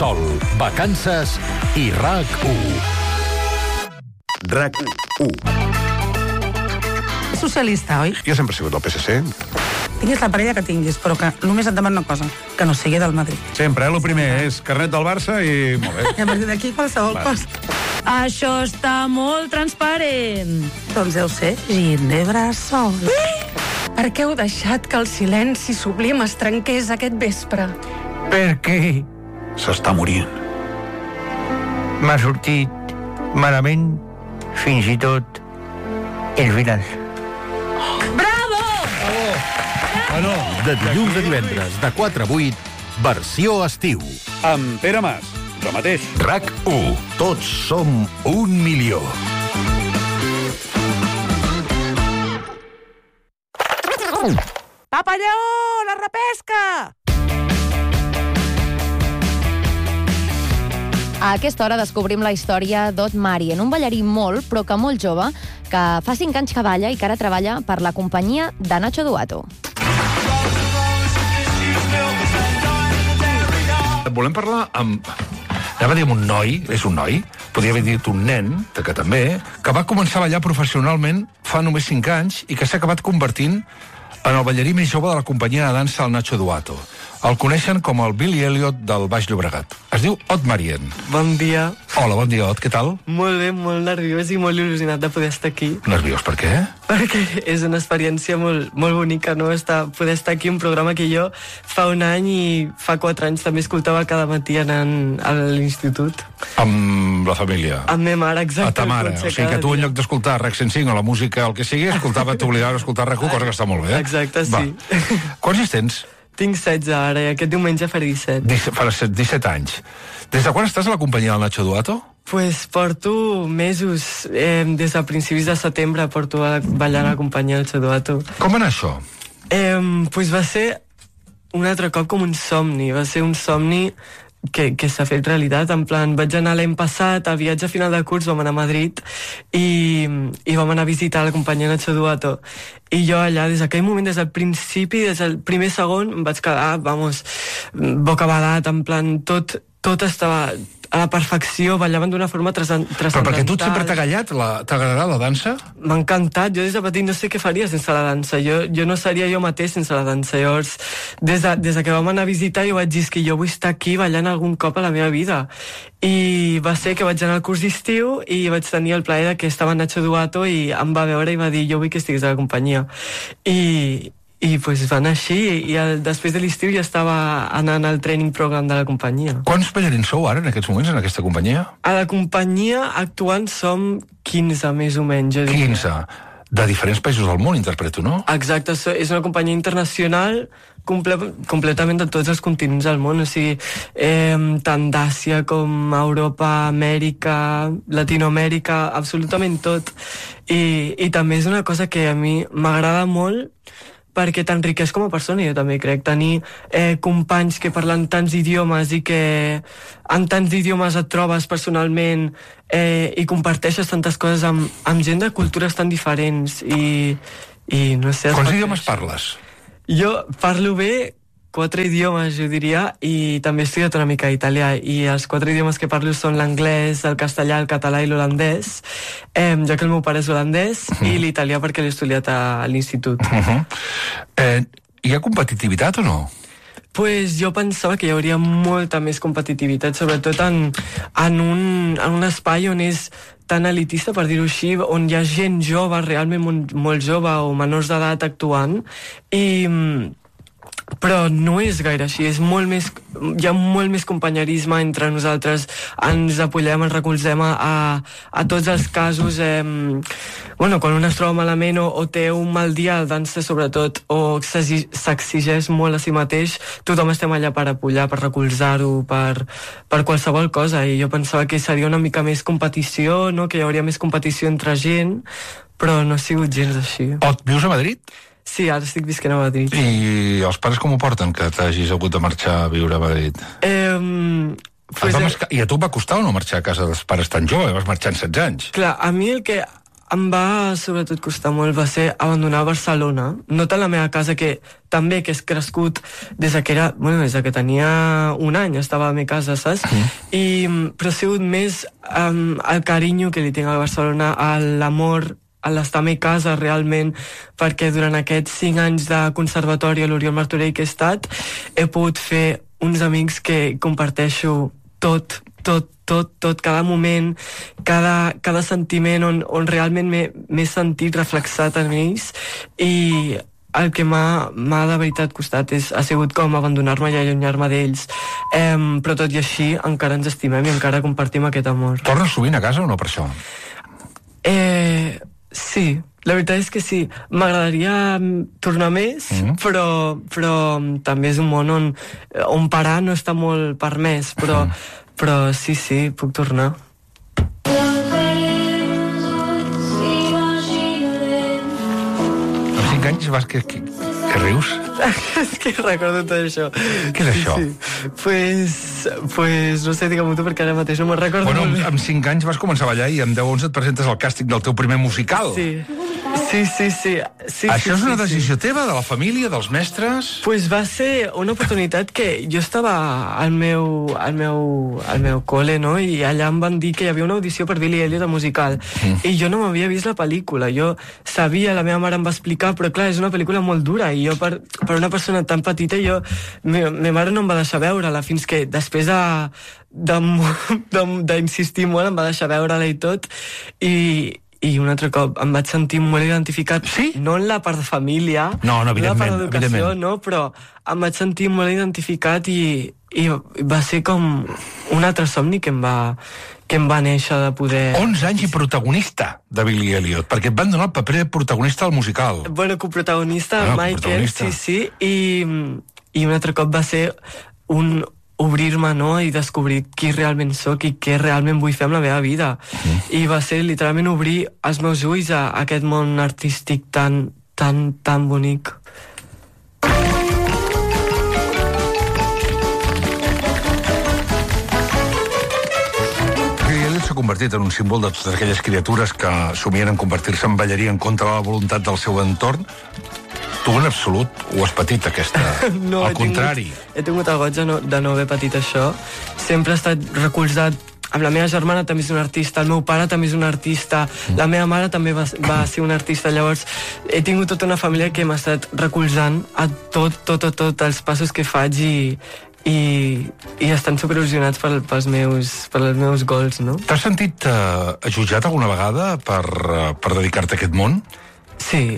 Sol, vacances i RAC1. RAC1. Socialista, oi? Jo sempre he sigut del PSC. Tinguis la parella que tinguis, però que només et demano una cosa, que no sigui del Madrid. Sempre, el primer és carnet del Barça i molt bé. I a partir d'aquí qualsevol cosa. Això està molt transparent. Doncs deu ser Ginebra Sol. Per què heu deixat que el silenci sublim es trenqués aquest vespre? Per què? S'està morint. M'ha sortit malament fins i tot el final. Bravo! Bueno, de dilluns a divendres, de 4 a 8, versió estiu. Amb Pere Mas, jo mateix. RAC1. Tots som 1 milió. Papa Lleó, la repesca! A aquesta hora descobrim la història d'Ot Marien, un ballarí molt, però que molt jove, que fa 5 anys que balla i que ara treballa per la companyia de Nacho Duato. Volem parlar amb... Anava a dir amb un noi, és un noi, podria haver dit un nen, que també, que va començar a ballar professionalment fa només 5 anys i que s'ha acabat convertint en el ballarí més jove de la companyia de dansa, el Nacho Duato. El coneixen com el Billy Elliot del Baix Llobregat. Es diu Ot Marien. Bon dia. Hola, bon dia, Ot, què tal? Molt bé, molt nerviós i molt il·lusionat de poder estar aquí. Nerviós, per què? Perquè és una experiència molt bonica, no? Poder estar aquí, un programa que jo fa un any i fa 4 anys també escoltava cada matí anant a l'institut. Amb la família? Amb meva mare, exacte. A ta mare, o sigui que tu en lloc d'escoltar RAC 105 o la música, el que sigui, t'obligaves a escoltar RAC1, cosa que està molt bé. Exacte, sí. Quants anys tens? Tinc 16 ara i aquest diumenge faré 17. Faràs 17 anys. Des de quan estàs a la companyia del Nacho Duato? Pues porto mesos, des de principis de setembre porto ballant a la companyia del Nacho Duato. Com va anar això? Pues va ser un altre cop com un somni, va ser un somni que s'ha fet realitat, en plan, vaig anar l'any passat, al viatge final de curs vam anar a Madrid i vam anar a visitar la companyia Nacho Duato i jo allà, des d'aquell moment, des del principi, des del primer segon, em vaig quedar, bocabadat, en plan, tot estava a la perfecció, ballaven d'una forma transcendental. Però perquè tu sempre t'ha agradat la dansa? M'ha encantat, jo des de petit no sé què faria sense la dansa, jo no seria jo mateix sense la dansa, llavors des de que vam anar a visitar jo vaig dir que jo vull estar aquí ballant algun cop a la meva vida i va ser que vaig anar al curs d'estiu i vaig tenir el plaer que estava Nacho Duato i em va veure i va dir jo vull que estiguis a la companyia i pues va anar així i després de l'estiu ja estava anant al training program de la companyia. Quants ballarins sou ara en aquests moments en aquesta companyia? A la companyia actuant som 15 més o menys, jo diria. 15? De diferents països del món, interpreto, no? Exacte, és una companyia internacional completament de tots els continents del món, o sigui, tant d'Àsia com Europa, Amèrica, Latinoamèrica, absolutament tot. I també és una cosa que a mi m'agrada molt perquè t'enriqueix com a persona, jo també crec. Tenir companys que parlen tants idiomes i que en tants idiomes et trobes personalment i comparteixes tantes coses amb gent de cultures tan diferents i no sé... Quants idiomes parles? Jo parlo bé 4 idiomes, jo diria, i també he estudiat una mica italià, i els 4 idiomes que parlo són l'anglès, el castellà, el català i l'holandès, ja que el meu pare és holandès, i l'italià perquè l'he estudiat a l'institut. Hi ha competitivitat o no? Pues jo pensava que hi hauria molta més competitivitat, sobretot en un espai on és tan elitista, per dir-ho així, on hi ha gent jove, realment molt jove, o menors d'edat actuant, però no és gaire així, hi ha molt més companyerisme entre nosaltres, ens apoyem, ens recolzem a tots els casos, quan un es troba malament o té un mal dia al dansa sobretot, o s'exigeix molt a si mateix, tothom estem allà per apoyar, per recolzar-ho, per qualsevol cosa, i jo pensava que seria una mica més competició, no? Que hi hauria més competició entre gent, però no ha sigut gens així. Vius a Madrid? Sí, ara estic visquent a Madrid. I els pares com ho porten, que t'hagis hagut de marxar a viure a Madrid? I a tu va costar o no marxar a casa dels pares tan jove? Vas marxar en 16 anys. Clar, a mi el que em va sobretot costar molt va ser abandonar Barcelona, no tant la meva casa, que també que és crescut des que tenia un any, estava a la meva casa, saps? Però ha sigut més el carinyo que li tinc a Barcelona, l'amor, a l'estar a mi casa realment, perquè durant aquests 5 anys de conservatori a l'Oriol Martorell que he estat, he pogut fer uns amics que comparteixo tot, cada moment, cada sentiment on realment m'he sentit reflexat en ells, i el que m'ha de veritat costat ha sigut com abandonar-me i allunyar-me d'ells, però tot i així encara ens estimem i encara compartim aquest amor. Tornes sovint a casa o no per això? Sí, la veritat és que sí. M'agradaria tornar més, però també és un món on parar no està molt permès, però sí, puc tornar. Amb 5 anys vas... Que rius? És que recordo tot això. Què és això? Pues no sé, digue-m'ho tu, perquè ara mateix no me'n recordo. Bueno, amb 5 anys vas començar a ballar i amb 10 o 11 et presentes al càsting del teu primer musical. Sí. Això és una decisió teva, de la família, dels mestres? Pues va ser una oportunitat que jo estava al meu col·le, no? I allà em van dir que hi havia una audició per Billy Elliot a musical. I jo no m'havia vist la pel·lícula. Jo sabia, la meva mare em va explicar, però clar, és una pel·lícula molt dura, i jo per una persona tan petita, ma mare no em va deixar veure-la, fins que després d'insistir molt em va deixar veure-la i tot, i un altre cop em vaig sentir molt identificat, sí? No en la part de família, no, en la part d'educació, evidentment. no, però em vaig sentir molt identificat i va ser com un altre somni que em va néixer de poder... 11 anys i protagonista de Billy Elliot, perquè et van donar el paper de protagonista al musical. Bueno, coprotagonista, Michael, sí, i un altre cop va ser obrir-me, no?, i descobrir qui realment sóc i què realment vull fer amb la meva vida. I va ser literalment obrir els meus ulls a aquest món artístic tan bonic. S'ha convertit en un símbol de totes aquelles criatures que somien en convertir-se en ballarí en contra de la voluntat del seu entorn. Tu en absolut ho has patit, aquesta... No, al contrari. He tingut el goig de no haver patit això. Sempre he estat recolzat amb la meva germana, també és un artista, el meu pare també és un artista, la meva mare també va ser un artista. Llavors he tingut tota una família que m'ha estat recolzant a tot els passos que faig i estan superil·lusionats pels meus gols, no? T'has sentit jutjat alguna vegada per dedicar-te a aquest món? Sí.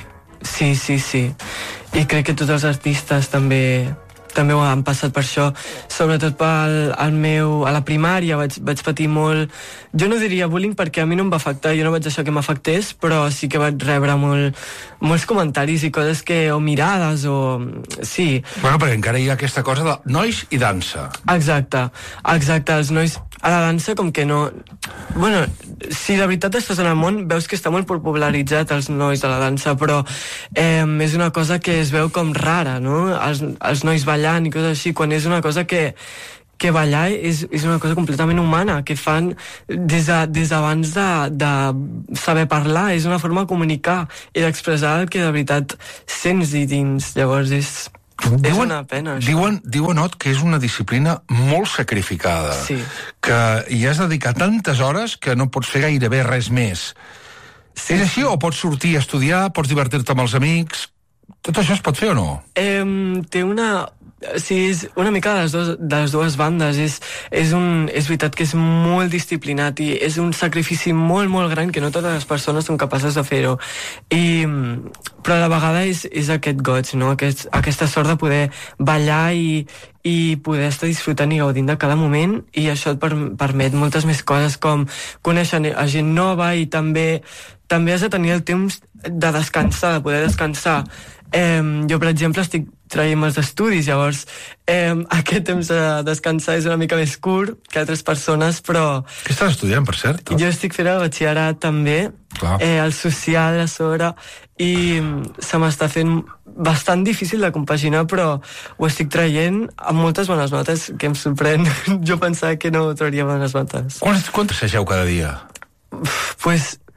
I crec que tots els artistes també ho han passat per això, sobretot a la primària vaig patir molt, jo no diria bullying perquè a mi no em va afectar, jo no vaig deixar que m'afectés, però sí que vaig rebre molts comentaris i coses o mirades, sí. Bueno, perquè encara hi ha aquesta cosa de nois i dansa. Exacte, els nois a la dansa com que no... Bueno, si de veritat estàs en el món, veus que està molt popularitzat els nois de la dansa, però és una cosa que es veu com rara, no? Els nois ballant i coses així, quan és una cosa que ballar és una cosa completament humana, que fan des d'abans de saber parlar, és una forma de comunicar i d'expressar el que de veritat sents dins, llavors és una pena, això. Diuen, Ot, que és una disciplina molt sacrificada, sí. Que hi has de dedicar tantes hores que no pots fer gairebé res més. Sí. És així, o pots sortir a estudiar, pots divertir-te amb els amics? Tot això es pot fer o no? Té és una mica de les dues bandes. És veritat que és molt disciplinat i és un sacrifici molt, molt gran que no totes les persones són capaces de fer-ho. Però a la vegada és aquest goig, no? Aquesta sort de poder ballar i poder estar disfrutant i gaudint de cada moment, i això et permet moltes més coses, com conèixer a gent nova, i també has de tenir el temps de descansar, de poder descansar. Jo, per exemple, estic traient els estudis, llavors aquest temps de descansar és una mica més curt que altres persones, però... Què estàs estudiant, per cert? Jo estic fent el batxillerat també, el social a sobre, i se m'està fent bastant difícil de compaginar, però ho estic traient amb moltes bones notes, que em sorprèn. Jo pensava que no trauria bones notes. Quant assageu cada dia? Pues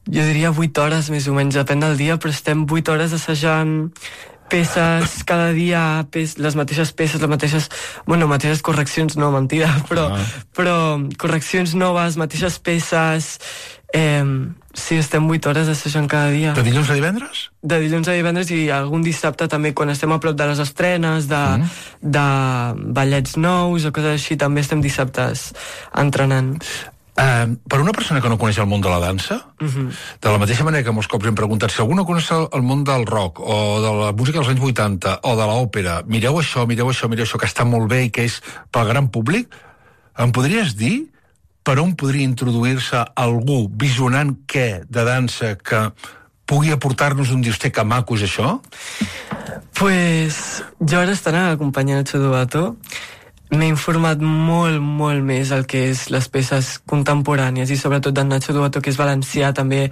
jo diria 8 hores més o menys, depèn del dia, però estem 8 hores assajant peces cada dia, les mateixes peces, mateixes correccions, no, mentida, però correccions noves, mateixes peces. Sí, estem 8 hores assajant cada dia. De dilluns a divendres? De dilluns a divendres i algun dissabte també, quan estem a prop de les estrenes, de ballets nous o coses així, també estem dissabtes entrenant. Per una persona que no coneix el món de la dansa, de la mateixa manera que molts cops hem preguntat si algú no coneix el món del rock o de la música dels anys 80 o de l'òpera, mireu això, que està molt bé i que és pel gran públic, em podries dir per on podria introduir-se algú visionant què de dansa que pugui aportar-nos un dir, hosti, que maco és això? Pues jo ara estant a la companyia Nacho Dubato m'he informat molt, molt més el que és les peces contemporànies i sobretot d'en Nacho Dubato, que és valencià també,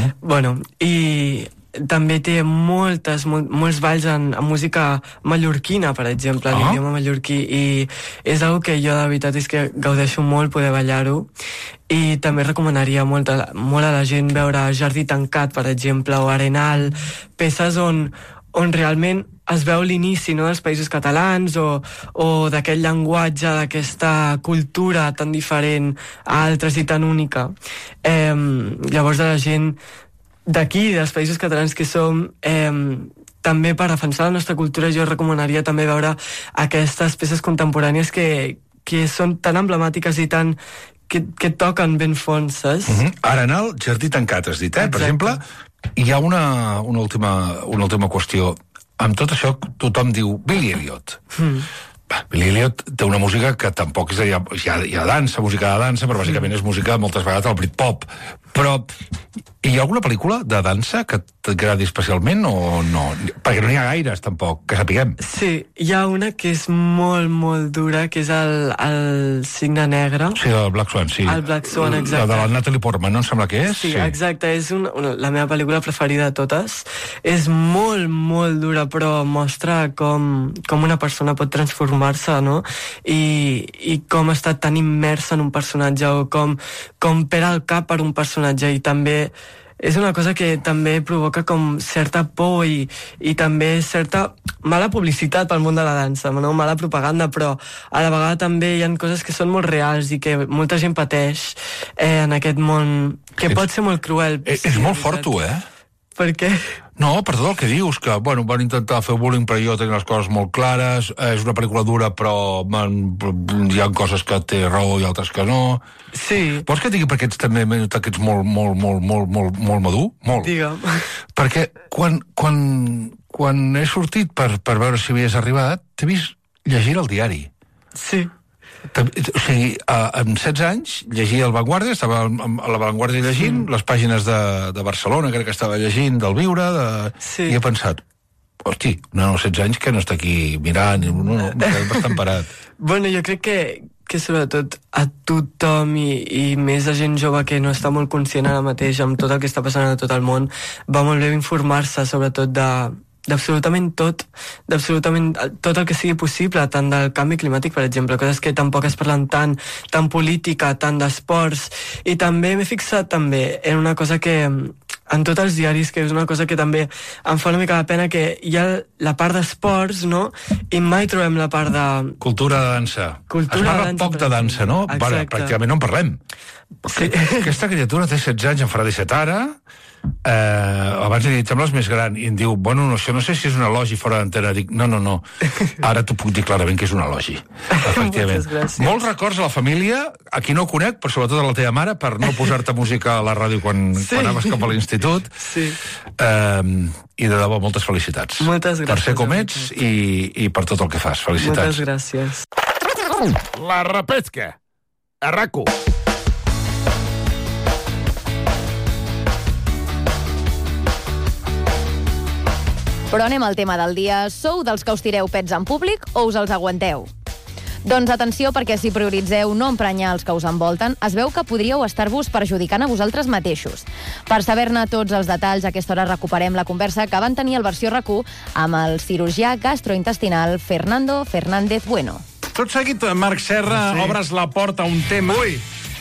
i també té molts balls en música mallorquina, per exemple, l'idioma mallorquí, i és una que jo de veritat és que gaudeixo molt poder ballar-ho, i també recomanaria molt a la gent veure Jardí tancat, per exemple, o Arenal, peces on realment es veu l'inici, no, dels països catalans o d'aquest llenguatge, d'aquesta cultura tan diferent a altres i tan única. Llavors de la gent d'aquí, dels països catalans que som, també per defensar la nostra cultura jo recomanaria també veure aquestes peces contemporànies que són tan emblemàtiques i tan que toquen ben fons, saps? Arenal, Jardí tancat, has dit, Per exemple, hi ha una última qüestió. Amb tot això, tothom diu Billy Elliot. Billy Elliot té una música que tampoc és... Hi ha dansa, música de dansa, però bàsicament és música moltes vegades al Britpop. Però hi ha alguna pel·lícula de dansa que t'agradi especialment o no? Perquè no n'hi ha gaires, tampoc, que sapiguem. Sí, hi ha una que és molt, molt dura, que és el Cigne Negre. Sí, el Black Swan, sí. El Black Swan, exacte. La de la Natalie Portman, no em sembla que és? Sí, exacte, és la meva pel·lícula preferida de totes. És molt, molt dura, però mostra com una persona pot transformar-se, no? I com està tan immersa en un personatge, o com perd el cap per un personatge, i també és una cosa que també provoca com certa por i també certa mala publicitat pel món de la dansa, no? Mala propaganda, però a la vegada també hi ha coses que són molt reals i que molta gent pateix en aquest món, que pot ser molt cruel. És molt fort, tu, Per què? No, per tot el que dius, que van intentar fer bullying, però jo tenia les coses molt clares, és una pel·lícula dura, però hi ha coses que té raó i altres que no. Sí. Vols que et digui perquè ets també que ets molt madur? Molt. Digue'm. Perquè quan he sortit per veure si havies arribat, t'he vist llegir el diari. Sí. O sigui, amb 16 anys llegia el Vanguardia, estava a la Vanguardia llegint les pàgines de Barcelona, crec que estava llegint del Viure, i he pensat, hosti, no, 16 anys que no està aquí mirant, no, bastant parat. Bueno, jo crec que sobretot a tothom i més a gent jove que no està molt conscient ara mateix amb tot el que està passant a tot el món, va molt bé informar-se sobretot d'absolutament tot el que sigui possible, tant del canvi climàtic, per exemple, coses que tampoc es parlen tant política, tant d'esports, i també m'he fixat també en una cosa que en tots els diaris, que és una cosa que també em fa una mica de pena, que hi ha la part d'esports, no? I mai trobem la part de... Cultura de dansa. Es parla poc de dansa, no? Pràcticament no en parlem. Sí. Aquesta criatura té 16 anys, en farà 17 ara. Abans he dit, sembles més gran, i em diu, bueno, això no sé si és un elogi fora d'antena. Dic, no, ara t'ho puc dir clarament que és un elogi, efectivament. Molts records a la família, a qui no conec, però sobretot a la teva mare, per no posar-te música a la ràdio quan anaves cap a l'institut. Sí. I de debò, moltes felicitats. Moltes gràcies. Per ser com ets i per tot el que fas. Felicitats. Moltes gràcies. La repesca. A RAC1. Però anem al tema del dia. Sou dels que us tireu pets en públic o us els aguanteu? Doncs atenció, perquè si prioritzeu no emprenyar els que us envolten, es veu que podríeu estar-vos perjudicant a vosaltres mateixos. Per saber-ne tots els detalls, a aquesta hora recuperem la conversa que van tenir al Versió RAC1 amb el cirurgià gastrointestinal Fernando Fernández Bueno. Tot seguit, Marc Serra, obres la porta a un tema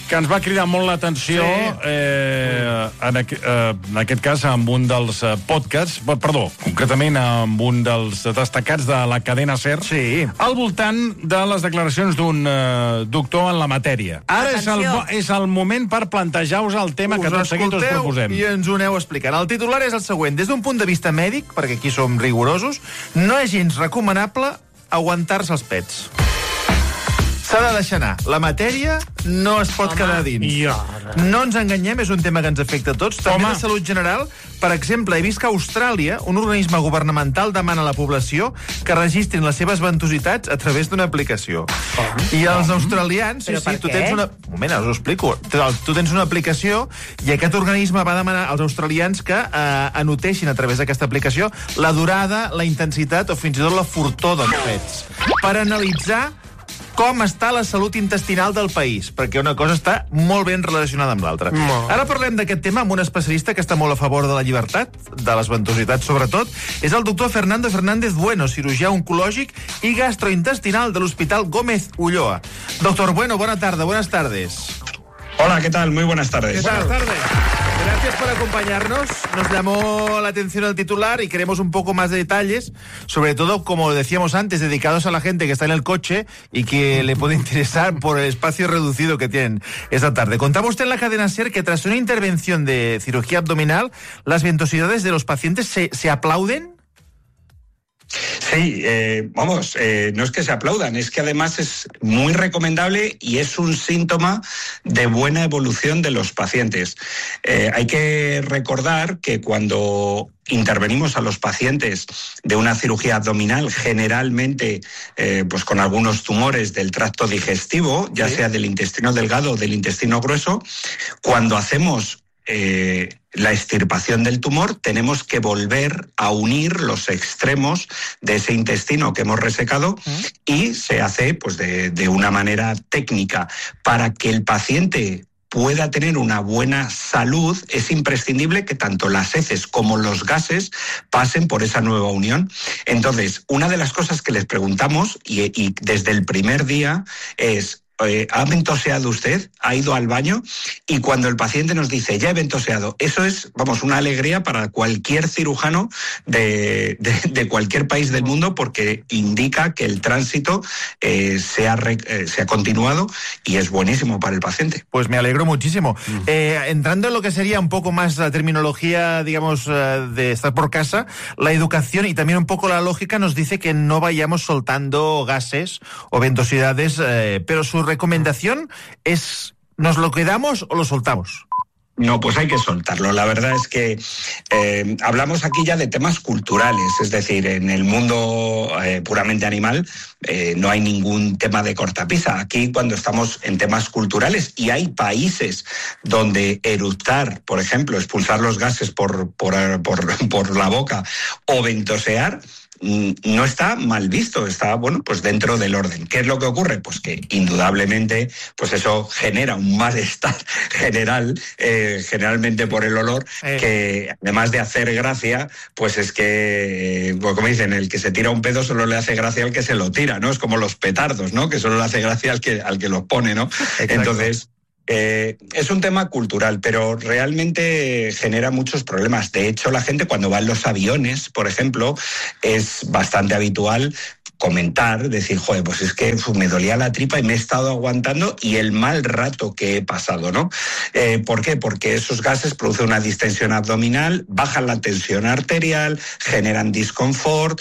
que ens va cridar molt l'atenció, en aquest cas, amb un dels podcasts, perdó, concretament amb un dels destacats de la cadena SER, al voltant de les declaracions d'un doctor en la matèria. Ara és el moment per plantejar-vos el tema que tot seguit us proposem. I ens ho aneu explicant. El titular és el següent. Des d'un punt de vista mèdic, perquè aquí som rigorosos, no és gens recomanable aguantar-se els pets. S'ha de deixar anar. La matèria no es pot quedar dins. No ens enganyem, és un tema que ens afecta a tots. També de salut general. Per exemple, he vist que a Austràlia un organisme governamental demana a la població que registrin les seves ventositats a través d'una aplicació. I els australians... tu tens una... Un moment, us ho explico. Tu tens una aplicació i aquest organisme va demanar als australians que anotessin a través d'aquesta aplicació la durada, la intensitat o fins i tot la fortor dels pets per analitzar com està la salut intestinal del país, perquè una cosa està molt ben relacionada amb l'altra. Ara parlem d'aquest tema amb un especialista que està molt a favor de la llibertat, de les ventositats sobretot. És el doctor Fernando Fernández Bueno, cirurgià oncològic i gastrointestinal de l'Hospital Gómez Ulloa. Doctor Bueno, buenas tardes. Hola, ¿qué tal? Muy buenas tardes. Buenas tardes. Gracias por acompañarnos. Nos llamó la atención el titular y queremos un poco más de detalles, sobre todo, como decíamos antes, dedicados a la gente que está en el coche y que le puede interesar por el espacio reducido que tienen esta tarde. Contaba usted en la cadena SER que tras una intervención de cirugía abdominal, las ventosidades de los pacientes se aplauden. Sí, no es que se aplaudan, es que además es muy recomendable y es un síntoma de buena evolución de los pacientes. Hay que recordar que cuando intervenimos a los pacientes de una cirugía abdominal, generalmente pues con algunos tumores del tracto digestivo, ya sea del intestino delgado o del intestino grueso, cuando hacemos la extirpación del tumor, tenemos que volver a unir los extremos de ese intestino que hemos resecado y se hace pues de una manera técnica. Para que el paciente pueda tener una buena salud, es imprescindible que tanto las heces como los gases pasen por esa nueva unión. Entonces, una de las cosas que les preguntamos, y desde el primer día, es: ¿ha ventoseado usted? ¿Ha ido al baño? Y cuando el paciente nos dice, ya he ventoseado, eso es, una alegría para cualquier cirujano de cualquier país del mundo, porque indica que el tránsito se ha continuado y es buenísimo para el paciente. Pues me alegro muchísimo. Entrando en lo que sería un poco más la terminología, digamos, de estar por casa, la educación y también un poco la lógica nos dice que no vayamos soltando gases o ventosidades, pero su recomendación es: ¿nos lo quedamos o lo soltamos? No, pues hay que soltarlo. La verdad es que hablamos aquí ya de temas culturales, es decir, en el mundo puramente animal no hay ningún tema de cortapisa. Aquí, cuando estamos en temas culturales, y hay países donde eructar, por ejemplo, expulsar los gases por la boca o ventosear, no está mal visto, está pues dentro del orden. ¿Qué es lo que ocurre? Pues que indudablemente pues eso genera un malestar general, generalmente por el olor, que además de hacer gracia, pues es que, pues como dicen, el que se tira un pedo solo le hace gracia al que se lo tira, ¿no? Es como los petardos, ¿no? Que solo le hace gracia al que los pone, ¿no? Exacto. Entonces, es un tema cultural, pero realmente genera muchos problemas. De hecho, la gente cuando va en los aviones, por ejemplo, es bastante habitual comentar, decir, joder, pues es que me dolía la tripa y me he estado aguantando y el mal rato que he pasado, ¿no? ¿Por qué? Porque esos gases producen una distensión abdominal, bajan la tensión arterial, generan disconfort,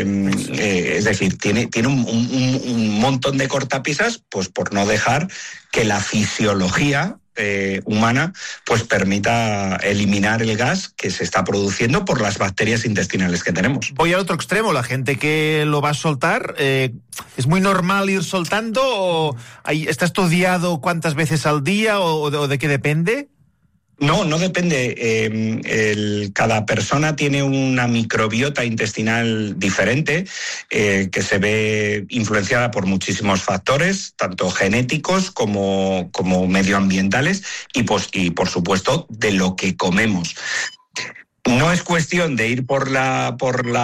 es decir, tiene un montón de cortapisas, pues por no dejar que la fisiología humana pues permita eliminar el gas que se está produciendo por las bacterias intestinales que tenemos. Voy al otro extremo, la gente que lo va a soltar, ¿es muy normal ir soltando o está estudiado cuántas veces al día o de qué depende? No depende. Cada persona tiene una microbiota intestinal diferente que se ve influenciada por muchísimos factores, tanto genéticos como medioambientales y por supuesto de lo que comemos. No es cuestión de ir por la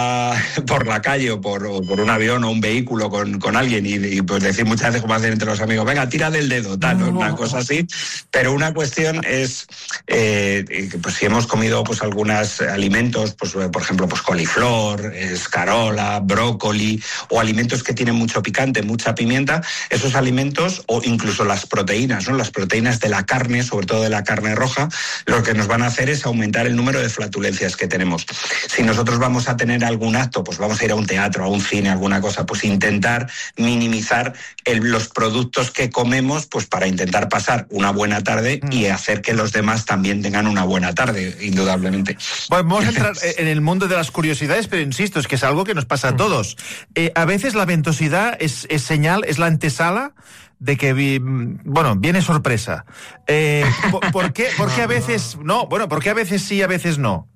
calle o por un avión o un vehículo con alguien y pues decir muchas veces, como hacen entre los amigos, venga, tira del dedo, tal, ¿no? Una cosa así. Pero una cuestión es, pues si hemos comido pues algunos alimentos, pues por ejemplo, pues coliflor, escarola, brócoli, o alimentos que tienen mucho picante, mucha pimienta, esos alimentos, o incluso las proteínas, ¿no? Las proteínas de la carne, sobre todo de la carne roja, lo que nos van a hacer es aumentar el número de flatulencias que tenemos. Si nosotros vamos a tener algún acto, pues vamos a ir a un teatro, a un cine, alguna cosa, pues intentar minimizar los productos que comemos, pues para intentar pasar una buena tarde y hacer que los demás también tengan una buena tarde, indudablemente. Bueno, vamos a entrar en el mundo de las curiosidades, pero insisto, es que es algo que nos pasa a todos. A veces la ventosidad es señal, es la antesala de que, viene sorpresa. ¿Por qué a veces no? Bueno, ¿por qué a veces sí, a veces no?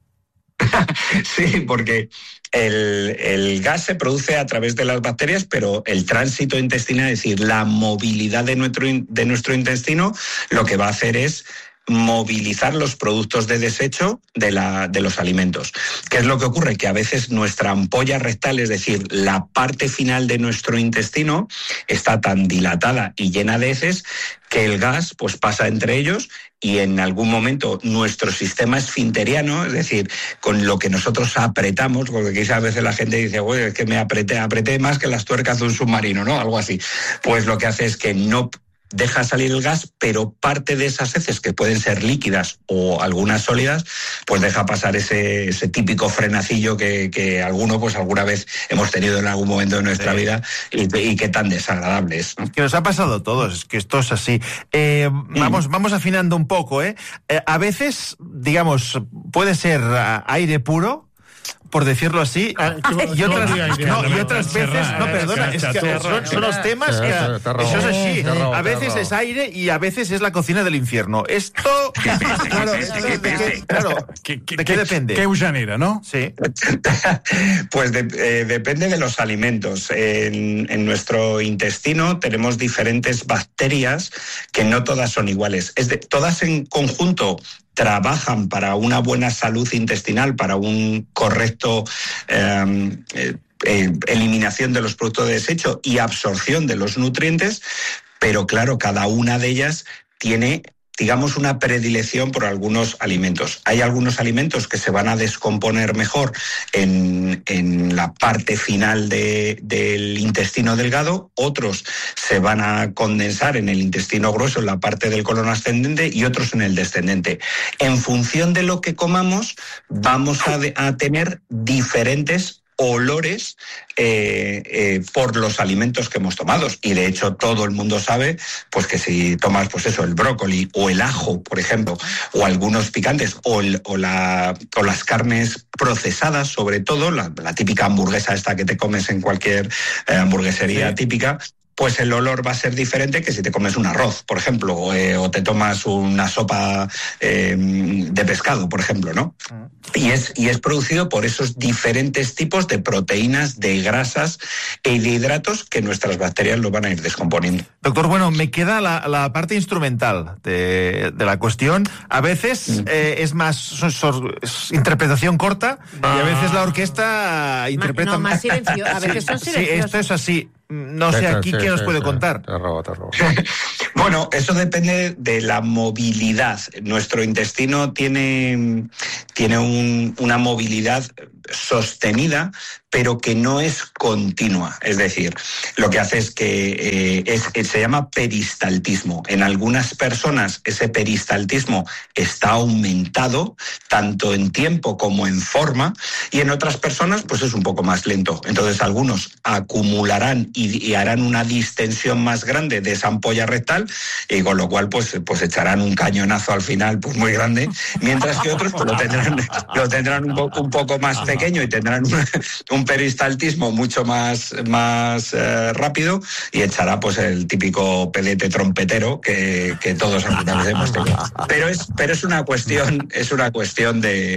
Sí, porque el gas se produce a través de las bacterias, pero el tránsito intestinal, es decir, la movilidad de nuestro intestino, lo que va a hacer es movilizar los productos de desecho de los alimentos. ¿Qué es lo que ocurre? Que a veces nuestra ampolla rectal, es decir, la parte final de nuestro intestino, está tan dilatada y llena de heces que el gas pues pasa entre ellos y en algún momento nuestro sistema esfinteriano, es decir, con lo que nosotros apretamos, porque quizás a veces la gente dice, güey, es que me apreté más que las tuercas de un submarino, ¿no? Algo así. Pues lo que hace es que no deja salir el gas, pero parte de esas heces, que pueden ser líquidas o algunas sólidas, pues deja pasar ese típico frenacillo que alguna vez hemos tenido en algún momento de nuestra vida y que tan desagradable es, ¿no? Que nos ha pasado a todos, es que esto es así. Vamos afinando un poco, a veces, digamos, puede ser aire puro, por decirlo así, y otras veces, perdona, es que son los temas que eso es así. A veces es aire y a veces es la cocina del infierno. Esto, ¿de qué depende? ¿Qué genera, no? Sí. Pues depende de los alimentos. En nuestro intestino tenemos diferentes bacterias que no todas son iguales. Todas en conjunto trabajan para una buena salud intestinal, para un correcto eliminación de los productos de desecho y absorción de los nutrientes, pero claro, cada una de ellas tiene, digamos, una predilección por algunos alimentos. Hay algunos alimentos que se van a descomponer mejor en la parte final del intestino delgado, otros se van a condensar en el intestino grueso, en la parte del colon ascendente, y otros en el descendente. En función de lo que comamos, vamos a tener diferentes olores por los alimentos que hemos tomado. Y de hecho todo el mundo sabe pues que si tomas pues eso, el brócoli o el ajo, por ejemplo, o algunos picantes o las carnes procesadas, sobre todo la típica hamburguesa esta que te comes en cualquier hamburguesería típica, pues el olor va a ser diferente que si te comes un arroz, por ejemplo, o te tomas una sopa de pescado, por ejemplo, ¿no? Y es producido por esos diferentes tipos de proteínas, de grasas y de hidratos que nuestras bacterias lo van a ir descomponiendo. Doctor, bueno, me queda la parte instrumental de la cuestión. A veces es más es interpretación corta y a veces la orquesta interpreta más silencio. A veces son silenciosos. Sí, esto es así. No sé aquí qué nos puede contar. Te robo. Bueno, eso depende de la movilidad. Nuestro intestino tiene una movilidad sostenida, pero que no es continua. Es decir, lo que hace es que se llama peristaltismo. En algunas personas ese peristaltismo está aumentado, tanto en tiempo como en forma, y en otras personas pues es un poco más lento. Entonces algunos acumularán y harán una distensión más grande de esa ampolla rectal, y con lo cual pues echarán un cañonazo al final pues muy grande, mientras que otros pues lo tendrán un poco más pequeño y tendrán un peristaltismo mucho más rápido, y echará pues el típico pedete trompetero que todos alguna vez hemos tenido. Pero es una cuestión de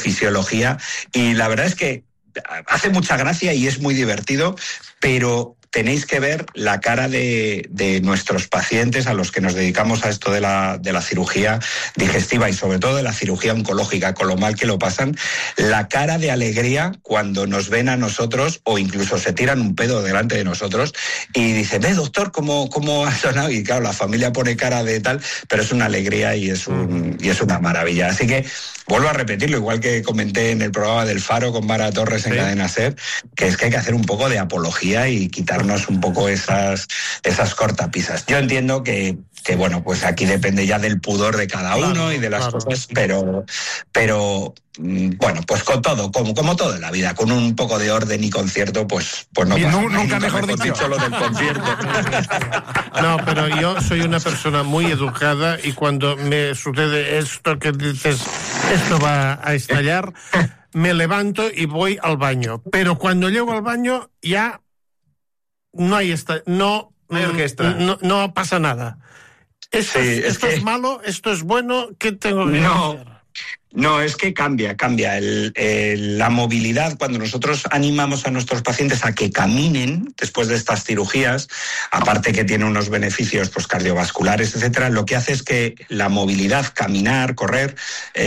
fisiología, y la verdad es que hace mucha gracia y es muy divertido, pero tenéis que ver la cara de nuestros pacientes a los que nos dedicamos a esto de la cirugía digestiva y sobre todo de la cirugía oncológica, con lo mal que lo pasan, la cara de alegría cuando nos ven a nosotros o incluso se tiran un pedo delante de nosotros y dicen, doctor, ¿cómo ha sonado? Y claro, la familia pone cara de tal, pero es una alegría y es una maravilla. Así que vuelvo a repetirlo, igual que comenté en el programa del Faro con Mara Torres en Cadena SER, que es que hay que hacer un poco de apología y quitarnos un poco esas cortapisas. Yo entiendo que bueno, pues aquí depende ya del pudor de cada uno y de las cosas, pero bueno, pues con todo, como todo en la vida, con un poco de orden y concierto, pues no pasa. Nunca mejor dicho lo del concierto. No, pero yo soy una persona muy educada y cuando me sucede esto que dices, esto va a estallar, me levanto y voy al baño. Pero cuando llego al baño ya no hay no hay orquesta. No pasa nada. ¿Esto es malo? ¿Esto es bueno? ¿Qué tengo que hacer? No, es que cambia la movilidad. Cuando nosotros animamos a nuestros pacientes a que caminen después de estas cirugías, aparte que tiene unos beneficios pues cardiovasculares, etcétera, lo que hace es que la movilidad, caminar, correr,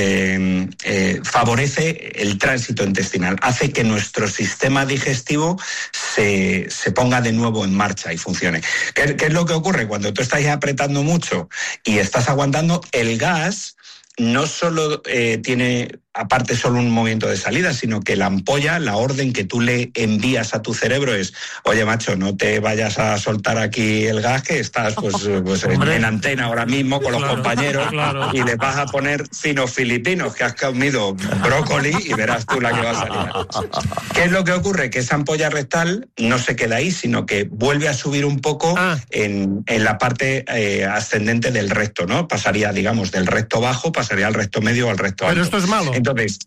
favorece el tránsito intestinal, hace que nuestro sistema digestivo se ponga de nuevo en marcha y funcione. ¿Qué es lo que ocurre? Cuando tú estás apretando mucho y estás aguantando, el gas no solo tiene aparte solo un movimiento de salida, sino que la ampolla, la orden que tú le envías a tu cerebro es, oye macho, no te vayas a soltar aquí el gas, que estás pues en antena ahora mismo con los compañeros y le vas a poner finos filipinos, que has comido brócoli y verás tú la que va a salir. ¿Qué es lo que ocurre? Que esa ampolla rectal no se queda ahí, sino que vuelve a subir un poco en la parte ascendente del recto, ¿no? Pasaría, digamos, del recto bajo, pasaría al recto medio o al recto alto. Pero esto es malo. Entonces,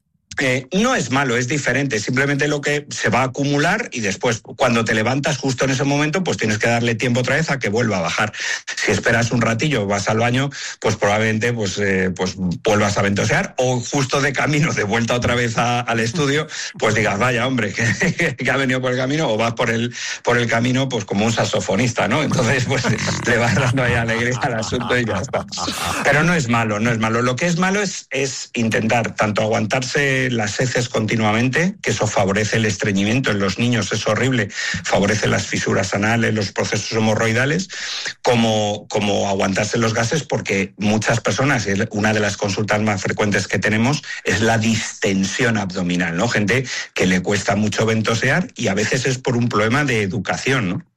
no es malo, es diferente. Simplemente lo que se va a acumular y después, cuando te levantas justo en ese momento, pues tienes que darle tiempo otra vez a que vuelva a bajar. Si esperas un ratillo, vas al baño, pues probablemente pues vuelvas a ventosear o justo de camino, de vuelta otra vez al estudio, pues digas, vaya hombre, que ha venido por el camino, o vas por el camino pues como un saxofonista, ¿no? Entonces pues le vas dando ahí alegría al asunto y ya está. Pero no es malo. Lo que es malo es intentar tanto aguantarse las heces continuamente, que eso favorece el estreñimiento en los niños, es horrible, favorece las fisuras anales, los procesos hemorroidales, como aguantarse los gases, porque muchas personas, una de las consultas más frecuentes que tenemos es la distensión abdominal, ¿no? Gente que le cuesta mucho ventosear y a veces es por un problema de educación, ¿no?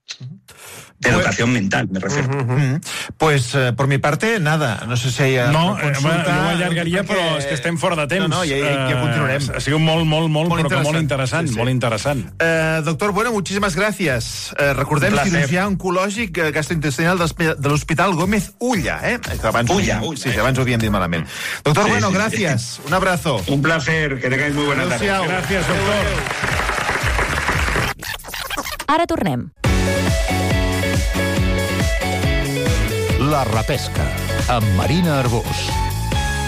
De educación mental, me refiero. Pues, por mi parte, nada. No sé si hi ha consulta... No ho allargaria, però és que estem fora de temps. No, ja continuarem. Ha sigut molt interessant. Doctor Bueno, muchísimas gracias. Recordem, cirurgià oncològic gastrointestinal de l'Hospital Gómez Ulla, Abans ho havíem dit malament. Doctor Bueno, gracias. Un abrazo. Un placer, que tengáis muy buena tarde. Gràcies, doctor. Ara tornem. La repesca, amb Marina Arbós.